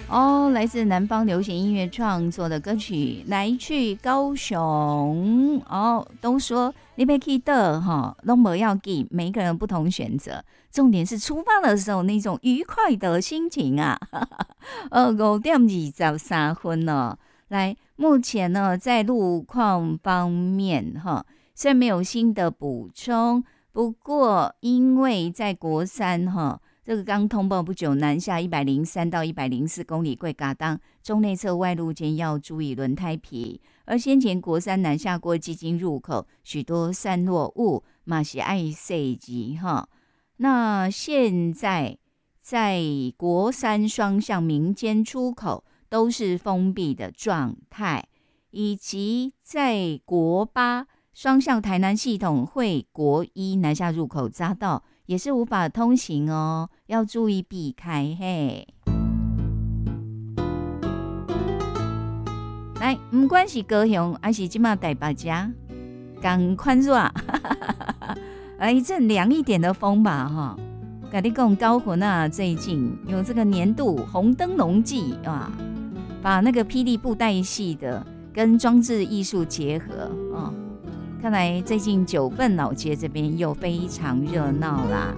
哦，来自南方流行音乐创作的歌曲《来去高雄》。哦，都说你要去的哈，都不要紧，每一个人不同选择，重点是出发的时候那种愉快的心情啊。5:23了，来，目前呢在路况方面哈，虽然没有新的补充，不过因为在国三哈。这个刚通报不久，南下103到104公里贵嘎当中内侧外路间要注意轮胎皮。而先前国三南下过基金入口，许多散落物嘛是爱塞级哈。那现在在国三双向民间出口都是封闭的状态，以及在国八双向台南系统会国一南下入口匝道也是无法通行哦，要注意避开嘿。来，不管是高雄还是现在台北家，赶快热，来一阵凉一点的风吧哈。跟你讲，高雄啊，最近有这个年度红灯笼季啊，把那个霹雳布袋戏的跟装置艺术结合啊。看来最近九份老街这边又非常热闹啦。